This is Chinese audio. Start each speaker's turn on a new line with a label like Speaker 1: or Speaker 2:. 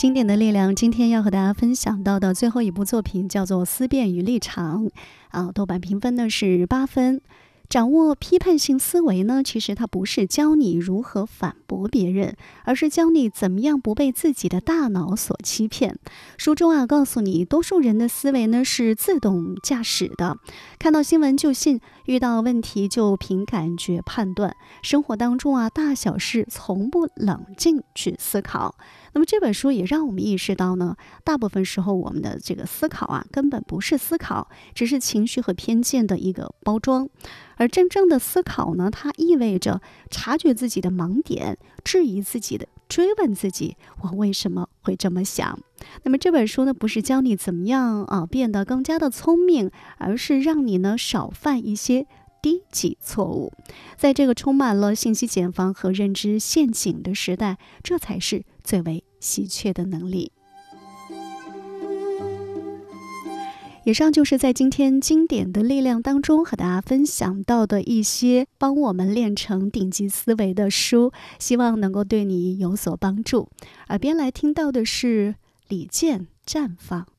Speaker 1: 经典的力量，今天要和大家分享到的最后一部作品叫做《思辨与立场》豆瓣评分呢是8分。掌握批判性思维呢，其实它不是教你如何反驳别人，而是教你怎么样不被自己的大脑所欺骗。书中告诉你，多数人的思维呢是自动驾驶的，看到新闻就信，遇到问题就凭感觉判断，生活当中大小事从不冷静去思考。那么这本书也让我们意识到呢，大部分时候我们的这个思考根本不是思考，只是情绪和偏见的一个包装。而真正的思考呢，它意味着察觉自己的盲点，质疑自己的，追问自己，我为什么会这么想。那么这本书呢，不是教你怎么样变得更加的聪明，而是让你呢少犯一些低级错误。在这个充满了信息茧房和认知陷阱的时代，这才是最为稀缺的能力。以上就是在今天经典的力量当中和大家分享到的一些帮我们练成顶级思维的书，希望能够对你有所帮助。耳边来听到的是李健《绽放》。